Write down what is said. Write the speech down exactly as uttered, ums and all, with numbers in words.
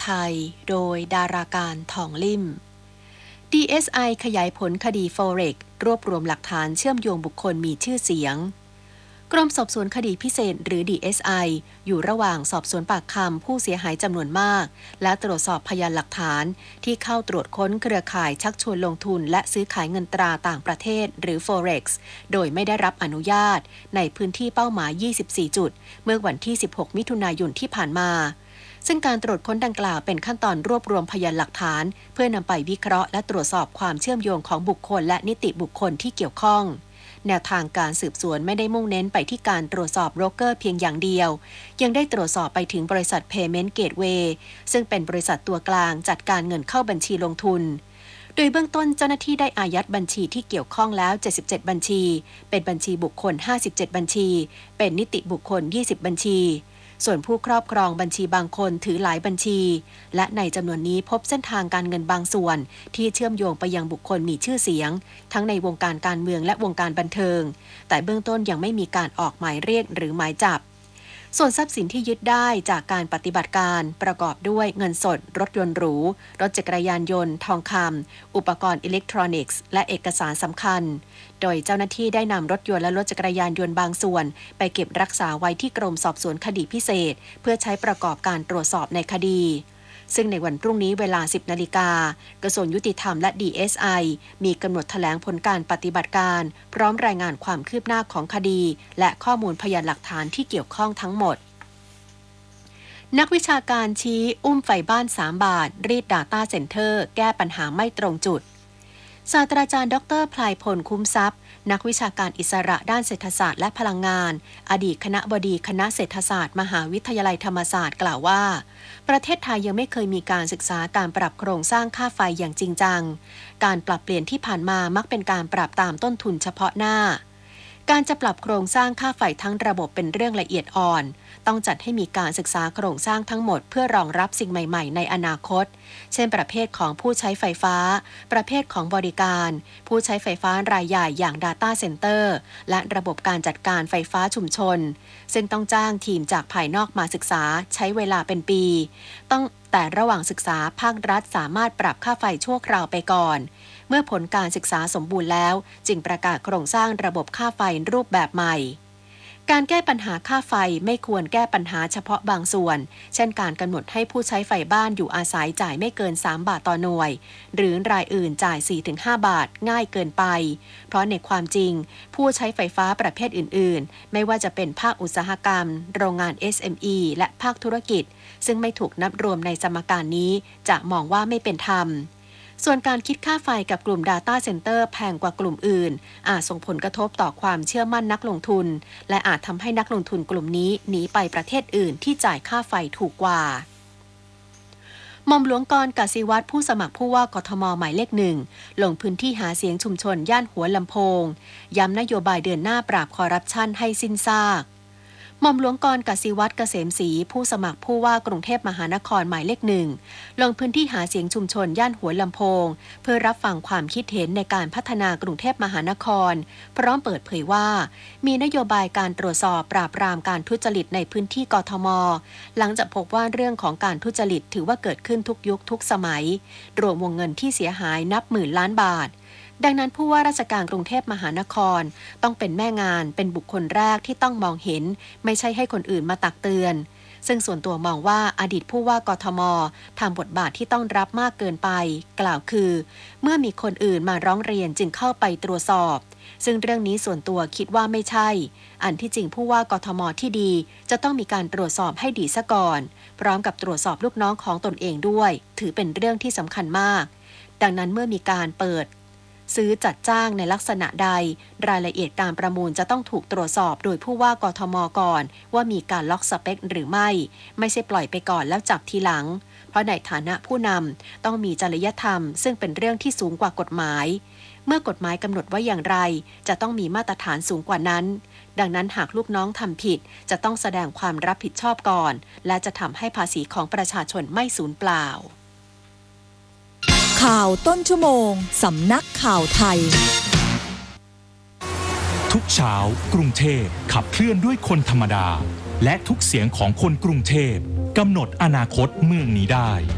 ไทยโดยดาราการทองลิ่ม ดี เอส ไอ ขยายผลคดี Forex รวบรวมหลักฐานเชื่อมโยงบุคคลมีชื่อเสียงกรมสอบสวนคดีพิเศษหรือ ดี เอส ไอ อยู่ระหว่างสอบสวนปากคำผู้เสียหายจำนวนมากและตรวจสอบพยานหลักฐานที่เข้าตรวจค้นเครือข่ายชักชวนลงทุนและซื้อขายเงินตราต่างประเทศหรือ Forex โดยไม่ได้รับอนุญาตในพื้นที่เป้าหมาย ยี่สิบสี่ จุดเมื่อวันที่ สิบหก มิถุนายนที่ผ่านมาซึ่งการตรวจค้นดังกล่าวเป็นขั้นตอนรวบรวมพยานหลักฐานเพื่อนำไปวิเคราะห์และตรวจสอบความเชื่อมโยงของบุคคลและนิติบุคคลที่เกี่ยวข้องแนวทางการสืบสวนไม่ได้มุ่งเน้นไปที่การตรวจสอบโบรกเกอร์เพียงอย่างเดียวยังได้ตรวจสอบไปถึงบริษัท Payment Gateway ซึ่งเป็นบริษัทตัวกลางจัดการเงินเข้าบัญชีลงทุนโดยเบื้องต้นเจ้าหน้าที่ได้อายัดบัญชีที่เกี่ยวข้องแล้วเจ็ดสิบเจ็ดบัญชีเป็นบัญชีบุคคลห้าสิบเจ็ดบัญชีเป็นนิติบุคคลยี่สิบบัญชีส่วนผู้ครอบครองบัญชีบางคนถือหลายบัญชีและในจำนวนนี้พบเส้นทางการเงินบางส่วนที่เชื่อมโยงไปยังบุคคลมีชื่อเสียงทั้งในวงการการเมืองและวงการบันเทิงแต่เบื้องต้นยังไม่มีการออกหมายเรียกหรือหมายจับส่วนทรัพย์สินที่ยึดได้จากการปฏิบัติการประกอบด้วยเงินสดรถยนต์หรูรถจักรยานยนต์ทองคำอุปกรณ์อิเล็กทรอนิกส์และเอกสารสำคัญโดยเจ้าหน้าที่ได้นำรถยนต์และรถจักรยานยนต์บางส่วนไปเก็บรักษาไว้ที่กรมสอบสวนคดีพิเศษเพื่อใช้ประกอบการตรวจสอบในคดีซึ่งในวันพรุ่งนี้เวลา สิบนาฬิกากระทรวงยุติธรรมและ ดี เอส ไอ มีกำหนดแถลงผลการปฏิบัติการพร้อมรายงานความคืบหน้าของคดีและข้อมูลพยานหลักฐานที่เกี่ยวข้องทั้งหมดนักวิชาการชี้อุ้มไฟบ้านสามบาทรีด Data Center แก้ปัญหาไม่ตรงจุดศาสตราจารย์ดร.พลายพลคุ้มทรัพย์นักวิชาการอิสระด้านเศรษฐศาสตร์และพลังงานอดีตคณบดีคณะเศรษฐศาสตร์มหาวิทยาลัยธรรมศาสตร์กล่าวว่าประเทศไทยยังไม่เคยมีการศึกษาการปรับโครงสร้างค่าไฟอย่างจริงจังการปรับเปลี่ยนที่ผ่านมามักเป็นการปรับตามต้นทุนเฉพาะหน้าการจะปรับโครงสร้างค่าไฟทั้งระบบเป็นเรื่องละเอียดอ่อนต้องจัดให้มีการศึกษาโครงสร้างทั้งหมดเพื่อรองรับสิ่งใหม่ๆในอนาคตเช่นประเภทของผู้ใช้ไฟฟ้าประเภทของบริการผู้ใช้ไฟฟ้ารายใหญ่อย่าง Data Center และระบบการจัดการไฟฟ้าชุมชนซึ่งต้องจ้างทีมจากภายนอกมาศึกษาใช้เวลาเป็นปีต้องแต่ระหว่างศึกษาภาครัฐสามารถปรับค่าไฟชั่วคราวไปก่อนเมื่อผลการศึกษาสมบูรณ์แล้วจึงประกาศโครงสร้างระบบค่าไฟรูปแบบใหม่การแก้ปัญหาค่าไฟไม่ควรแก้ปัญหาเฉพาะบางส่วนเช่นการกำหนดให้ผู้ใช้ไฟบ้านอยู่อาศัยจ่ายไม่เกินสามบาทต่อหน่วยหรือรายอื่นจ่าย สี่ถึงห้า บาทง่ายเกินไปเพราะในความจริงผู้ใช้ไฟฟ้าประเภทอื่นๆไม่ว่าจะเป็นภาคอุตสาหกรรมโรงงาน เอส เอ็ม อี และภาคธุรกิจซึ่งไม่ถูกนับรวมในสมการนี้จะมองว่าไม่เป็นธรรมส่วนการคิดค่าไฟกับกลุ่ม Data Center แพงกว่ากลุ่มอื่นอาจส่งผลกระทบต่อความเชื่อมั่นนักลงทุนและอาจทำให้นักลงทุนกลุ่มนี้หนีไปประเทศอื่นที่จ่ายค่าไฟถูกกว่าหม่อมหลวงกรณ์ กสิวัตรผู้สมัครผู้ว่ากทมหมายเลขหนึ่งลงพื้นที่หาเสียงชุมชนย่านหัวลำโพงย้ำนโยบายเดินหน้าปราบคอร์รัปชันให้สิ้นซากหม่อมหลวงกรณ์ กสิวัตร เกษมศรีผู้สมัครผู้ว่ากรุงเทพมหานครหมายเลขหนึ่งลงพื้นที่หาเสียงชุมชนย่านหัวลำโพงเพื่อรับฟังความคิดเห็นในการพัฒนากรุงเทพมหานครพร้อมเปิดเผยว่ามีนโยบายการตรวจสอบปราบปรามการทุจริตในพื้นที่กทมหลังจากพบว่าเรื่องของการทุจริตถือว่าเกิดขึ้นทุกยุคทุกสมัยรวมวงเงินที่เสียหายนับหมื่นล้านบาทดังนั้นผู้ว่าราชการกรุงเทพมหานครต้องเป็นแม่งานเป็นบุคคลแรกที่ต้องมองเห็นไม่ใช่ให้คนอื่นมาตักเตือนซึ่งส่วนตัวมองว่าอดีตผู้ว่ากทมทำบทบาทที่ต้องรับมากเกินไปกล่าวคือเมื่อมีคนอื่นมาร้องเรียนจึงเข้าไปตรวจสอบซึ่งเรื่องนี้ส่วนตัวคิดว่าไม่ใช่อันที่จริงผู้ว่ากทมที่ดีจะต้องมีการตรวจสอบให้ดีซะก่อนพร้อมกับตรวจสอบลูกน้องของตนเองด้วยถือเป็นเรื่องที่สำคัญมากดังนั้นเมื่อมีการเปิดซื้อจัดจ้างในลักษณะใดรายละเอียดการประมูลจะต้องถูกตรวจสอบโดยผู้ว่ากทมก่อนว่ามีการล็อกสเปคหรือไม่ไม่ใช่ปล่อยไปก่อนแล้วจับทีหลังเพราะในฐานะผู้นำต้องมีจริยธรรมซึ่งเป็นเรื่องที่สูงกว่ากฎหมายเมื่อกฎหมายกำหนดไว้อย่างไรจะต้องมีมาตรฐานสูงกว่านั้นดังนั้นหากลูกน้องทำผิดจะต้องแสดงความรับผิดชอบก่อนและจะทำให้ภาษีของประชาชนไม่สูญเปล่าข่าวต้นชั่วโมงสำนักข่าวไทยทุกเช้ากรุงเทพขับเคลื่อนด้วยคนธรรมดาและทุกเสียงของคนกรุงเทพกำหนดอนาคตเมืองนี้ได้